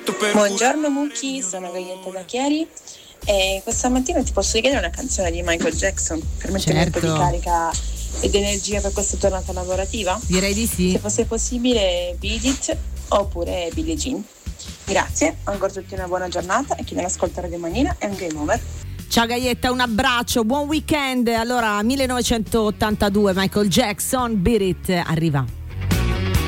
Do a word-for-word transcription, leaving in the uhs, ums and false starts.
Buongiorno Mucchi, sono Gaglietta da Chieri e questa mattina ti posso chiedere una canzone di Michael Jackson per mettere Certo. un po' di carica ed energia per questa giornata lavorativa? Direi di sì. Se fosse possibile Beat It oppure Billie Jean. Grazie, ancora tutti una buona giornata e chi non ascolta Radio Manina è un game over. Ciao Gaglietta, un abbraccio, buon weekend. Allora, millenovecentottantadue, Michael Jackson, Beat It, arriva.